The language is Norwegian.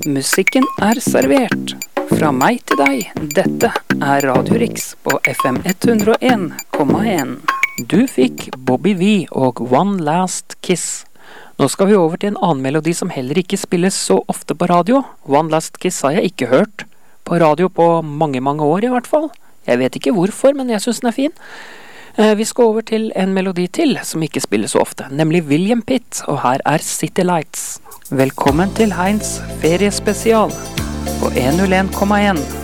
Musikken er servert. Fra meg til deg, dette er Radio Rix på FM 101,1. Du fikk Bobby V og One Last Kiss. Nå skal vi over til en annen melodi som heller ikke spilles så ofte på radio. One Last Kiss har jeg ikke hørt på radio på mange år i hvert fall. Jeg vet ikke hvorfor, men jeg synes den er fin. Vi skal over til en melodi til som ikke spilles så ofte, nemlig William Pitt, og her er City Lights. Velkommen til Heinz feriespesial på 101,1.